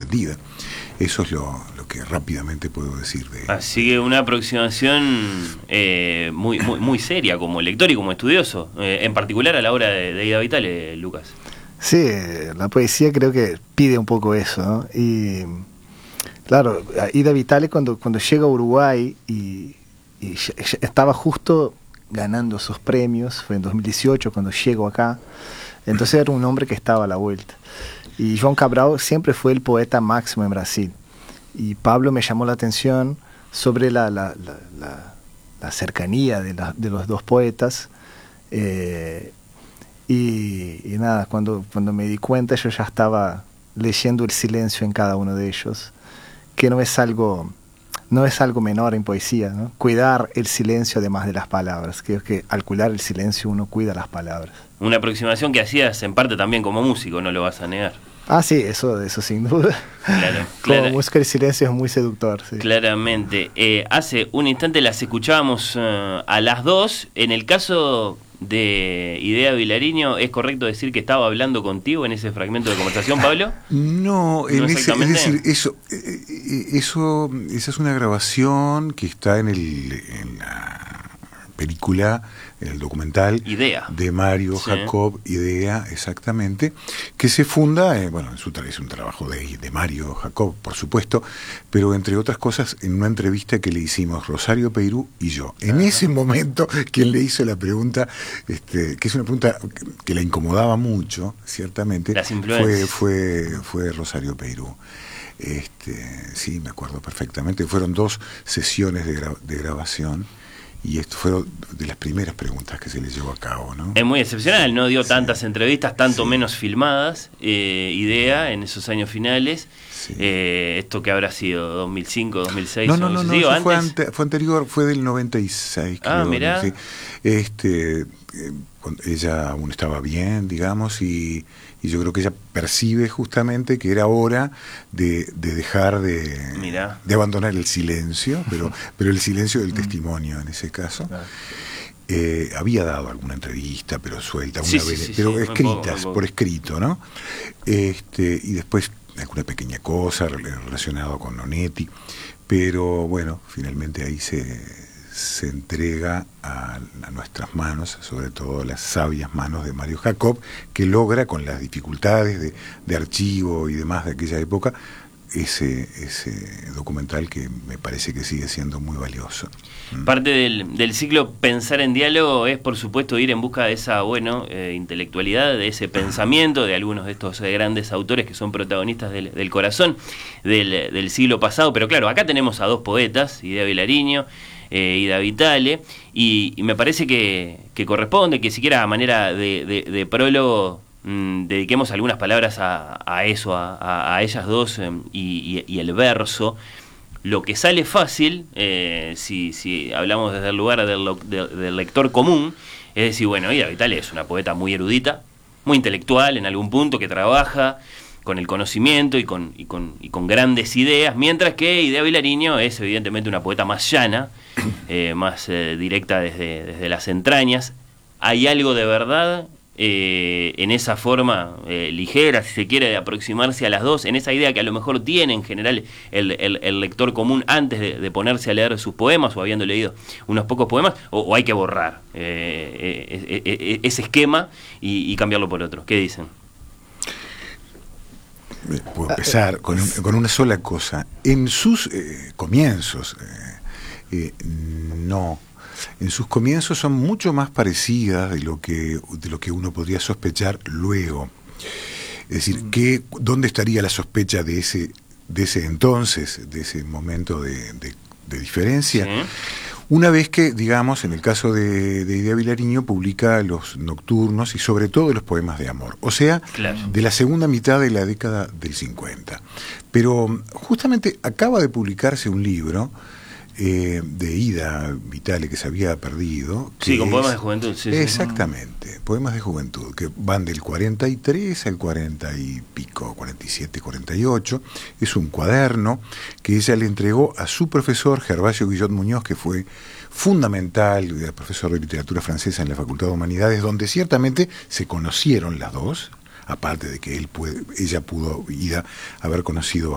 entendida. Eso es lo que rápidamente puedo decir de... Así que una aproximación muy seria como lector y como estudioso, en particular a la obra de Ida Vitale, Lucas. Sí, la poesía creo que pide un poco eso, ¿no? Y claro, Ida Vitale cuando llega a Uruguay y estaba justo ganando sus premios, fue en 2018 cuando llegó acá, entonces era un hombre que estaba a la vuelta. Y João Cabral siempre fue el poeta máximo en Brasil. Y Pablo me llamó la atención sobre la cercanía de los dos poetas. Y nada, cuando me di cuenta yo ya estaba leyendo el silencio en cada uno de ellos, que no es algo menor en poesía, ¿no? Cuidar el silencio además de las palabras. Creo que al cuidar el silencio uno cuida las palabras. Una aproximación que hacías en parte también como músico, no lo vas a negar. Ah, sí, eso sin duda. Como música el silencio es muy seductor. Sí. Claramente. Hace un instante las escuchábamos a las dos. En el caso de Idea Vilariño, ¿es correcto decir que estaba hablando contigo en ese fragmento de conversación, Pablo? No, es decir, esa es una grabación que está en la película, en el documental Idea de Mario Jacob, Idea, exactamente, que se funda, es un trabajo de Mario Jacob, por supuesto, pero entre otras cosas en una entrevista que le hicimos Rosario Peirú y yo. En ese momento, quien le hizo la pregunta, que es una pregunta que la incomodaba mucho, ciertamente, fue Rosario Peirú. Sí, me acuerdo perfectamente, fueron 2 sesiones de grabación. Y esto fue de las primeras preguntas que se le llevó a cabo, ¿no? Es muy excepcional, no dio tantas entrevistas, tanto menos filmadas, Idea, en esos años finales. Sí. Esto que habrá sido 2005, 2006. No, eso fue anterior, fue del 96, creo. Mirá. Sí. Ella aún estaba bien, digamos, y yo creo que ella percibe justamente que era hora de dejar de abandonar el silencio, pero el silencio del testimonio en ese caso. Claro. Había dado alguna entrevista, pero suelta, pero escritas, por escrito, ¿no? Y después alguna pequeña cosa relacionada con Onetti, pero bueno, finalmente ahí se entrega a nuestras manos, sobre todo las sabias manos de Mario Jacob, que logra, con las dificultades de archivo y demás de aquella época, ese documental que me parece que sigue siendo muy valioso. Parte del ciclo Pensar en Diálogo es, por supuesto, ir en busca de esa intelectualidad, de ese pensamiento de algunos de estos grandes autores que son protagonistas del corazón del siglo pasado. Pero claro, acá tenemos a 2 poetas, Idea Vilariño, Ida Vitale, y me parece que corresponde que siquiera a manera de prólogo dediquemos algunas palabras a eso, a ellas dos y el verso. Lo que sale fácil, si hablamos desde el lugar del lector común, es decir, bueno, Ida Vitale es una poeta muy erudita, muy intelectual en algún punto, que trabaja con el conocimiento y con grandes ideas, mientras que Idea Vilariño es evidentemente una poeta más llana, más directa desde las entrañas. ¿Hay algo de verdad en esa forma ligera, si se quiere, de aproximarse a las dos, en esa idea que a lo mejor tiene en general el lector común antes de ponerse a leer sus poemas o habiendo leído unos pocos poemas, o hay que borrar ese esquema y cambiarlo por otro? ¿Qué dicen? Puedo empezar con una sola cosa. En sus comienzos, no. En sus comienzos son mucho más parecidas de lo que uno podría sospechar luego. Es decir, ¿dónde estaría la sospecha de ese entonces, de ese momento de diferencia? Sí. Una vez que, digamos, en el caso de Idea Vilariño, publica los nocturnos y sobre todo los poemas de amor, o sea, claro, de la segunda mitad de la década del 50. Pero justamente acaba de publicarse un libro de Ida Vitale que se había perdido. Sí, con poemas de juventud. Sí, exactamente, poemas de juventud, que van del 43 al 40 y pico, 47, 48. Es un cuaderno que ella le entregó a su profesor, Gervasio Guillot Muñoz, que fue fundamental, era profesor de literatura francesa en la Facultad de Humanidades, donde ciertamente se conocieron las dos, aparte de que ella pudo, Ida, haber conocido